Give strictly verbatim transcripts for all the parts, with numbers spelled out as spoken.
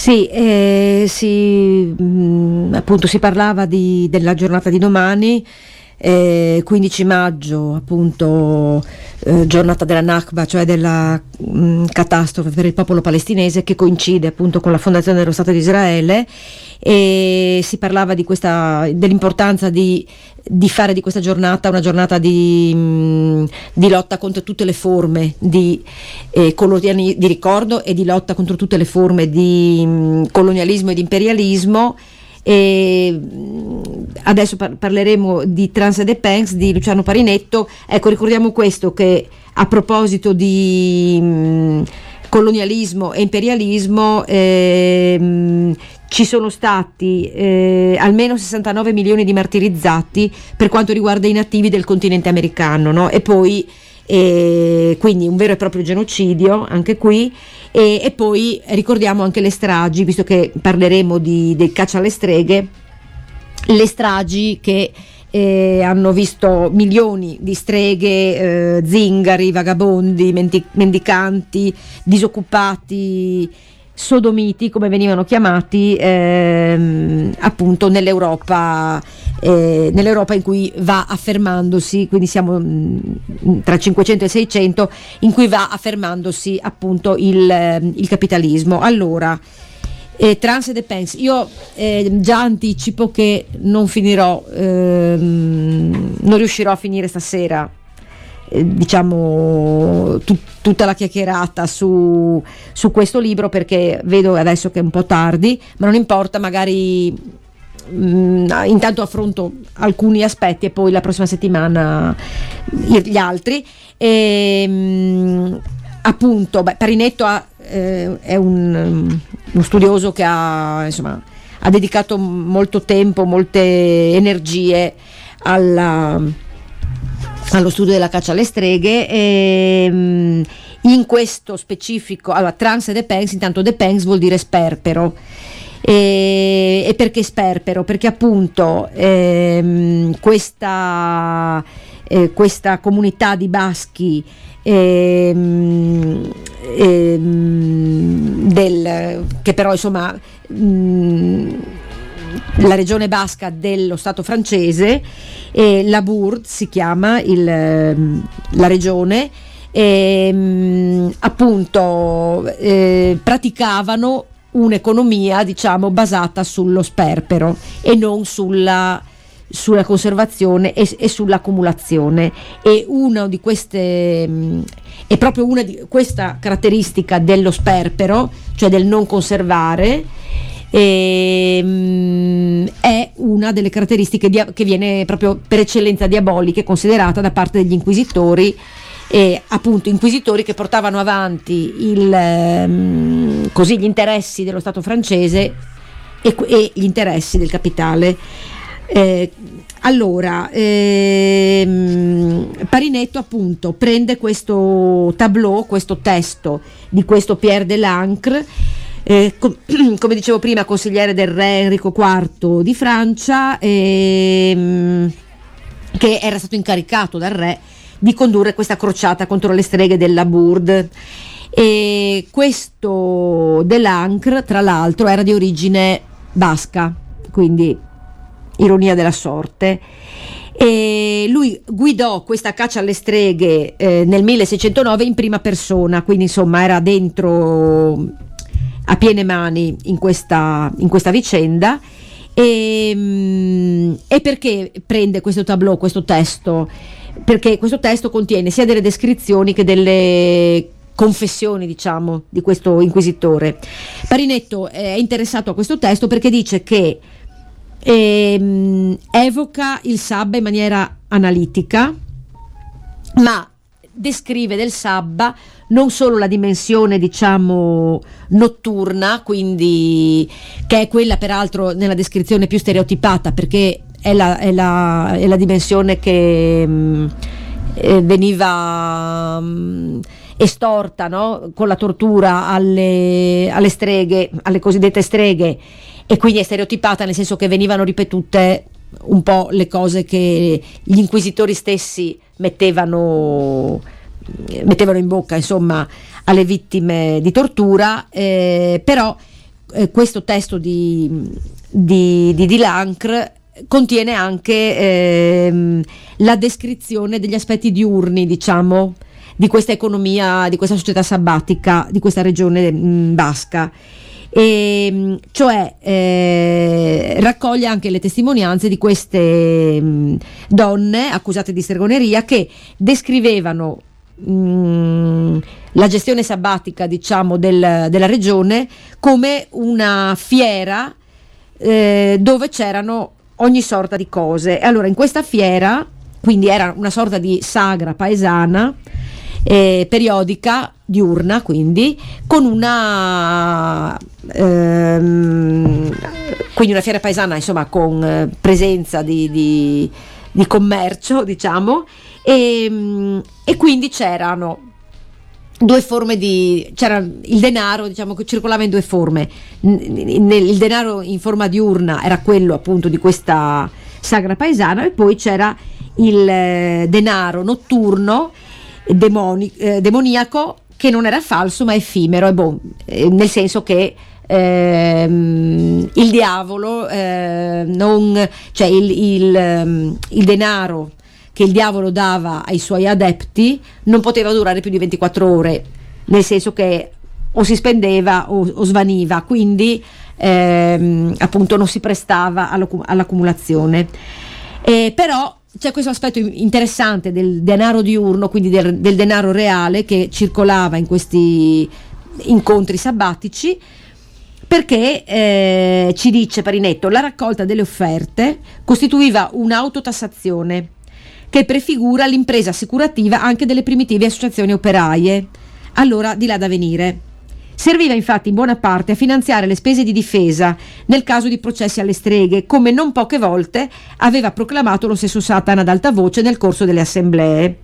Sì, eh, si, mh, appunto si parlava di, della giornata di domani, eh, quindici maggio, appunto, eh, giornata della Nakba, cioè della mh, catastrofe per il popolo palestinese, che coincide appunto con la fondazione dello Stato di Israele, e si parlava di questa, dell'importanza di, di fare di questa giornata una giornata di, mh, di lotta contro tutte le forme di, eh, coloniali, di ricordo e di lotta contro tutte le forme di mh, colonialismo e di imperialismo. E adesso par- parleremo di Trans et de Pens di Luciano Parinetto. Ecco, ricordiamo questo, che a proposito di mh, colonialismo e imperialismo, ehm, ci sono stati eh, almeno sessantanove milioni di martirizzati per quanto riguarda i nativi del continente americano, no? E poi eh, quindi un vero e proprio genocidio anche qui. E, e poi ricordiamo anche le stragi, visto che parleremo di, del caccia alle streghe, le stragi che eh, hanno visto milioni di streghe, eh, zingari, vagabondi, mendi- mendicanti, disoccupati, sodomiti, come venivano chiamati, ehm, appunto nell'Europa, eh, nell'Europa in cui va affermandosi, quindi siamo mh, tra cinquecento e seicento, in cui va affermandosi appunto il, eh, il capitalismo. Allora, eh, Trans et de Pens, io eh, già anticipo che non finirò, ehm, non riuscirò a finire stasera, diciamo tut, tutta la chiacchierata su, su questo libro, perché vedo adesso che è un po' tardi, ma non importa, magari mh, intanto affronto alcuni aspetti e poi la prossima settimana gli altri. E, mh, appunto beh, Parinetto ha, eh, è un, uno studioso che ha, insomma, ha dedicato molto tempo, molte energie alla allo studio della caccia alle streghe, e um, in questo specifico, allora, Trans et de Pens, intanto de Pens vuol dire sperpero, e, e perché sperpero? Perché appunto ehm, questa, eh, questa comunità di baschi ehm, ehm, del, che però insomma mh, la regione basca dello Stato francese, e la Bourde si chiama il, la regione, e, appunto eh, praticavano un'economia, diciamo, basata sullo sperpero e non sulla, sulla conservazione e, e sull'accumulazione. E una di queste è proprio una di questa caratteristica dello sperpero, cioè del non conservare, E, um, è una delle caratteristiche dia- che viene proprio per eccellenza diaboliche considerata da parte degli inquisitori, e appunto inquisitori che portavano avanti il, um, così gli interessi dello Stato francese e, e gli interessi del capitale. Eh, allora ehm, Parinetto appunto prende questo tableau, questo testo di questo Pierre de l'Ancre, Eh, com- come dicevo prima, consigliere del re Enrico quarto di Francia, ehm, che era stato incaricato dal re di condurre questa crociata contro le streghe della Bourde. E questo de l'Ancre, tra l'altro, era di origine basca, quindi ironia della sorte. E lui guidò questa caccia alle streghe eh, nel milleseicentonove in prima persona, quindi insomma era dentro a piene mani in questa, in questa vicenda. E, e perché prende questo tableau, questo testo? Perché questo testo contiene sia delle descrizioni che delle confessioni, diciamo, di questo inquisitore. Parinetto è interessato a questo testo perché dice che ehm, evoca il Sabba in maniera analitica, ma descrive del Sabba non solo la dimensione, diciamo, notturna, quindi che è quella peraltro nella descrizione più stereotipata, perché è la, è la, è la dimensione che mh, eh, veniva mh, estorta, no? Con la tortura alle, alle streghe, alle cosiddette streghe, e quindi è stereotipata nel senso che venivano ripetute un po' le cose che gli inquisitori stessi mettevano mettevano in bocca, insomma, alle vittime di tortura, eh, però eh, questo testo di, di, di Delancre contiene anche ehm, la descrizione degli aspetti diurni, diciamo, di questa economia, di questa società sabbatica, di questa regione mh, basca. E, cioè eh, raccoglie anche le testimonianze di queste mh, donne accusate di stregoneria, che descrivevano mh, la gestione sabbatica, diciamo, del, della regione come una fiera eh, dove c'erano ogni sorta di cose. Allora, in questa fiera, quindi era una sorta di sagra paesana, Eh, periodica, diurna, quindi con una ehm, quindi una fiera paesana, insomma, con eh, presenza di, di, di commercio, diciamo, e, e quindi c'erano due forme di c'era il denaro, diciamo, che circolava in due forme. N- il denaro in forma diurna era quello appunto di questa sagra paesana, e poi c'era il eh, denaro notturno demoni- eh, demoniaco, che non era falso ma effimero, e bon, eh, nel senso che ehm, il diavolo eh, non cioè il, il, ehm, il denaro che il diavolo dava ai suoi adepti non poteva durare più di ventiquattro ore, nel senso che o si spendeva o, o svaniva, quindi ehm, appunto non si prestava all'accumulazione. Eh, però c'è questo aspetto interessante del denaro diurno, quindi del, del denaro reale che circolava in questi incontri sabbatici, perché eh, ci dice Parinetto: la raccolta delle offerte costituiva un'autotassazione che prefigura l'impresa assicurativa anche delle primitive associazioni operaie, allora di là da venire. Serviva infatti in buona parte a finanziare le spese di difesa nel caso di processi alle streghe, come non poche volte aveva proclamato lo stesso Satana ad alta voce nel corso delle assemblee.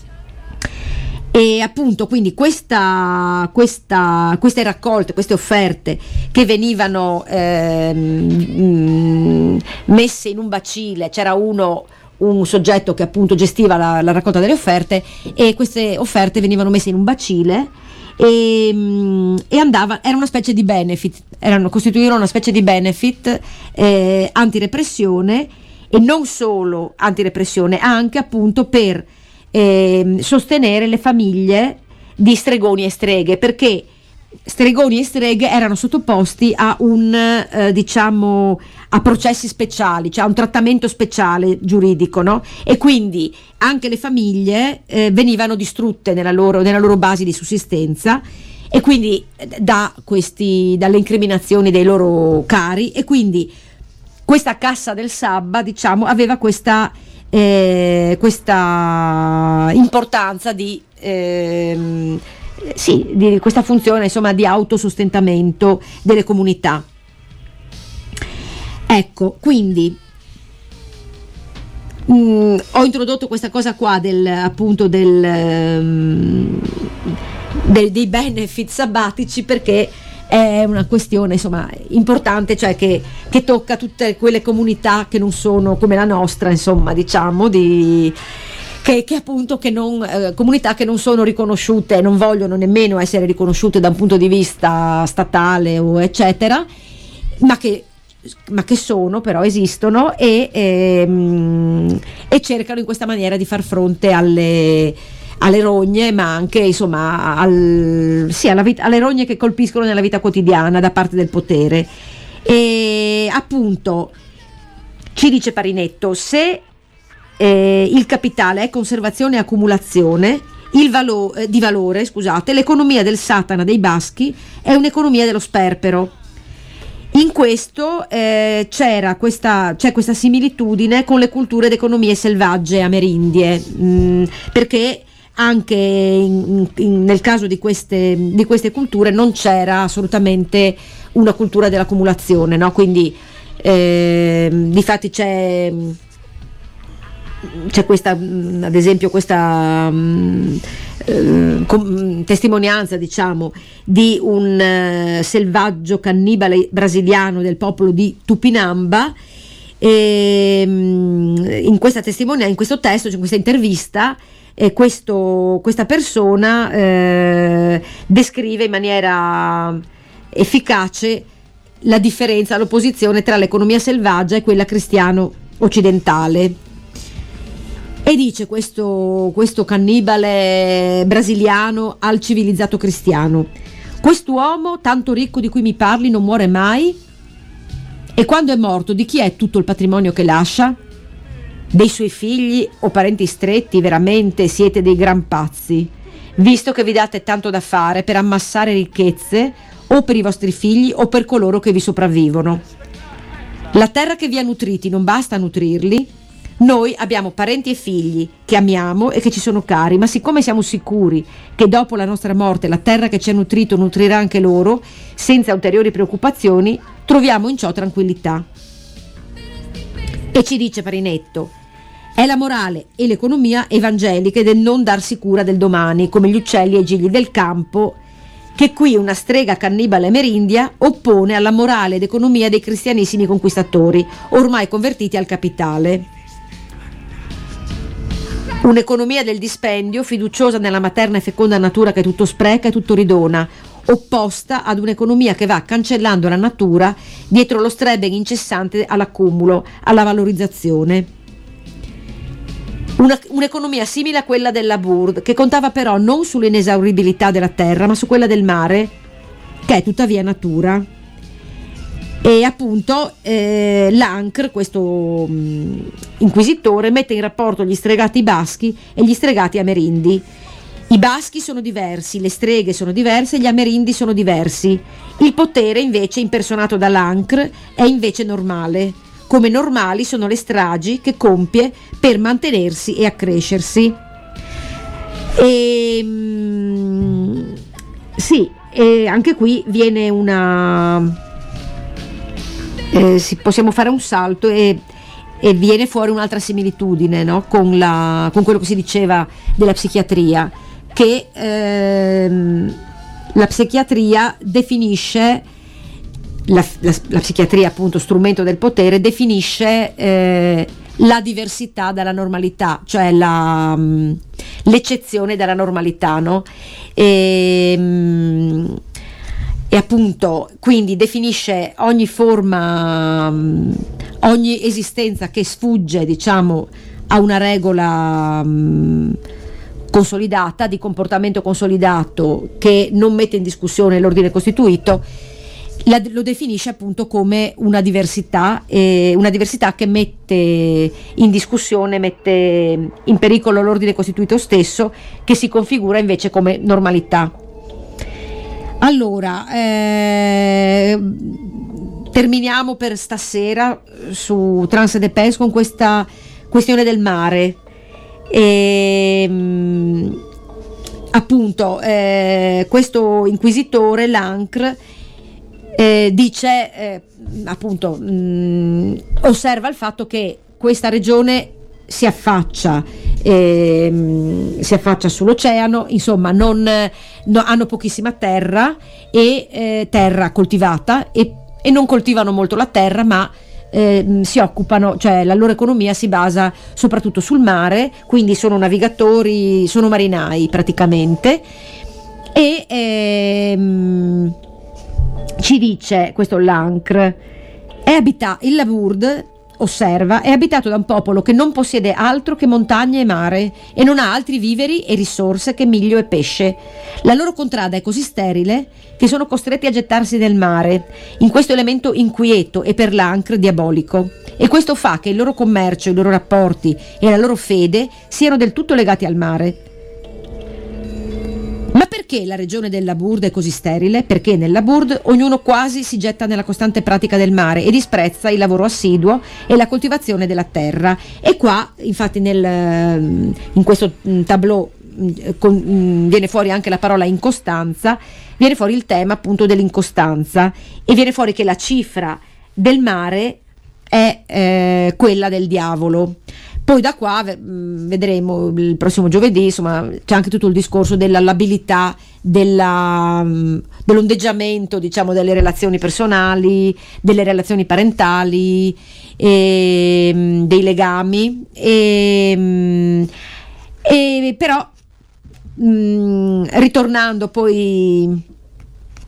E appunto, quindi questa, questa, queste raccolte, queste offerte che venivano ehm, messe in un bacile, c'era uno un soggetto che appunto gestiva la, la raccolta delle offerte, e queste offerte venivano messe in un bacile e, e andava, era una specie di benefit, erano, costituivano una specie di benefit eh, antirepressione, e non solo antirepressione, anche appunto per eh, sostenere le famiglie di stregoni e streghe, perché stregoni e streghe erano sottoposti a un eh, diciamo a processi speciali, cioè a un trattamento speciale giuridico, no? E quindi anche le famiglie eh, venivano distrutte nella loro, nella loro base di sussistenza, e quindi da questi, dalle incriminazioni dei loro cari, e quindi questa cassa del sabba, diciamo, aveva questa eh, questa importanza di ehm, sì, di questa funzione, insomma, di autosostentamento delle comunità. Ecco, quindi mh, ho introdotto questa cosa qua del appunto del, um, del dei benefit sabbatici, perché è una questione, insomma, importante, cioè che, che tocca tutte quelle comunità che non sono come la nostra, insomma, diciamo, di Che, che appunto che non, eh, comunità che non sono riconosciute, non vogliono nemmeno essere riconosciute da un punto di vista statale o eccetera, ma che, ma che sono, però esistono, e, ehm, e cercano in questa maniera di far fronte alle, alle rogne, ma anche, insomma, al, sì, alla vita, alle rogne che colpiscono nella vita quotidiana da parte del potere. E appunto ci dice Parinetto: se Eh, il capitale è conservazione e accumulazione il valo- eh, di valore, scusate, l'economia del Satana dei Baschi è un'economia dello sperpero. In questo eh, c'era questa, c'è questa similitudine con le culture ed economie selvagge amerindie, mh, perché anche in, in, nel caso di queste, di queste culture non c'era assolutamente una cultura dell'accumulazione, no? Quindi eh, difatti c'è c'è questa, ad esempio, questa um, eh, com- testimonianza, diciamo, di un uh, selvaggio cannibale brasiliano del popolo di Tupinamba, e um, in questa testimonianza, in questo testo, cioè in questa intervista, eh, questo, questa persona eh, descrive in maniera efficace la differenza, l'opposizione tra l'economia selvaggia e quella cristiano occidentale. E dice questo, questo cannibale brasiliano al civilizzato cristiano: quest'uomo tanto ricco di cui mi parli non muore mai? E quando è morto, di chi è tutto il patrimonio che lascia? Dei suoi figli o parenti stretti? Veramente siete dei gran pazzi, visto che vi date tanto da fare per ammassare ricchezze o per i vostri figli o per coloro che vi sopravvivono. La terra che vi ha nutriti non basta a nutrirli? Noi abbiamo parenti e figli che amiamo e che ci sono cari, ma siccome siamo sicuri che dopo la nostra morte la terra che ci ha nutrito nutrirà anche loro, senza ulteriori preoccupazioni, troviamo in ciò tranquillità. E ci dice Parinetto: è la morale e l'economia evangeliche del non darsi cura del domani, come gli uccelli e i gigli del campo, che qui una strega cannibale amerindia oppone alla morale ed economia dei cristianissimi conquistatori, ormai convertiti al capitale. Un'economia del dispendio, fiduciosa nella materna e feconda natura che tutto spreca e tutto ridona, opposta ad un'economia che va cancellando la natura dietro lo strebe incessante all'accumulo, alla valorizzazione. Una, un'economia simile a quella del Labourd, che contava però non sull'inesauribilità della terra, ma su quella del mare, che è tuttavia natura. E appunto eh, l'Ancre, questo mh, inquisitore, mette in rapporto gli stregati baschi e gli stregati amerindi. I baschi sono diversi, le streghe sono diverse, gli amerindi sono diversi. Il potere invece impersonato dall'Ancre è invece normale, come normali sono le stragi che compie per mantenersi e accrescersi. E, mh, sì, e anche qui viene una... Eh, si, possiamo fare un salto e, e viene fuori un'altra similitudine, no? con, la, con quello che si diceva della psichiatria, che ehm, la psichiatria definisce la, la, la psichiatria, appunto strumento del potere, definisce eh, la diversità dalla normalità, cioè la, mh, l'eccezione dalla normalità, no? E, mh, e appunto quindi definisce ogni forma, ogni esistenza che sfugge, diciamo, a una regola mh, consolidata, di comportamento consolidato, che non mette in discussione l'ordine costituito. La, lo definisce appunto come una diversità, eh, una diversità che mette in discussione, mette in pericolo l'ordine costituito stesso, che si configura invece come normalità. Allora, eh, terminiamo per stasera su Trans de Pes con questa questione del mare. E, mh, appunto, eh, questo inquisitore, l'Ancre, eh, dice, eh, appunto, mh, osserva il fatto che questa regione si affaccia eh, si affaccia sull'oceano, insomma non, no, hanno pochissima terra e eh, terra coltivata e, e non coltivano molto la terra, ma eh, si occupano, cioè la loro economia si basa soprattutto sul mare, quindi sono navigatori, sono marinai praticamente. E ehm, ci dice questo l'Ancre, è abita- il Labourd osserva, è abitato da un popolo che non possiede altro che montagne e mare e non ha altri viveri e risorse che miglio e pesce. La loro contrada è così sterile che sono costretti a gettarsi nel mare, in questo elemento inquieto e per l'Ancre diabolico, e questo fa che il loro commercio, i loro rapporti e la loro fede siano del tutto legati al mare. Ma perché la regione del Labourd è così sterile? Perché nel Labourd ognuno quasi si getta nella costante pratica del mare e disprezza il lavoro assiduo e la coltivazione della terra. E qua, infatti, nel, in questo tableau con, viene fuori anche la parola incostanza, viene fuori il tema appunto dell'incostanza, e viene fuori che la cifra del mare è eh, quella del diavolo. Poi da qua vedremo il prossimo giovedì, insomma, c'è anche tutto il discorso della labilità, della, dell'ondeggiamento, diciamo, delle relazioni personali, delle relazioni parentali, e, dei legami, e, e però mh, ritornando poi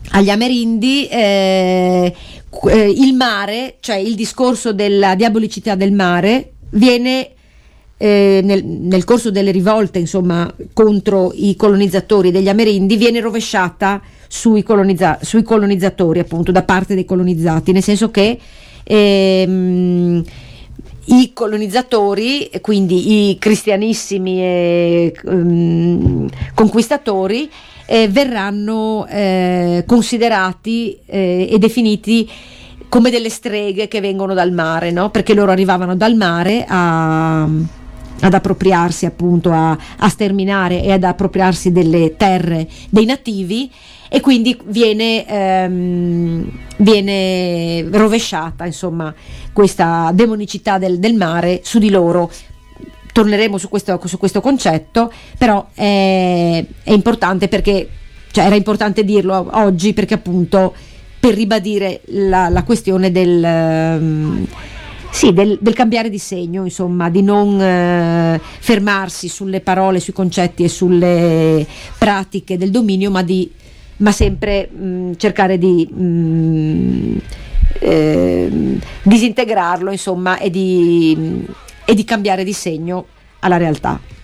agli Amerindi eh, il mare, cioè il discorso della diabolicità del mare viene eh, nel, nel corso delle rivolte, insomma, contro i colonizzatori degli Amerindi, viene rovesciata sui, colonizza- sui colonizzatori, appunto, da parte dei colonizzati, nel senso che ehm, i colonizzatori, quindi i cristianissimi e um, conquistatori, eh, verranno eh, considerati eh, e definiti come delle streghe che vengono dal mare, no? Perché loro arrivavano dal mare a, ad appropriarsi, appunto, a, a sterminare e ad appropriarsi delle terre dei nativi, e quindi viene, ehm, viene rovesciata, insomma, questa demonicità del, del mare su di loro. Torneremo su questo, su questo concetto, però è, è importante perché, cioè era importante dirlo oggi, perché appunto per ribadire la, la questione del, um, sì, del, del cambiare di segno, insomma, di non uh, fermarsi sulle parole, sui concetti e sulle pratiche del dominio, ma di ma sempre mh, cercare di mh, eh, disintegrarlo, insomma, e di, e di cambiare di segno alla realtà.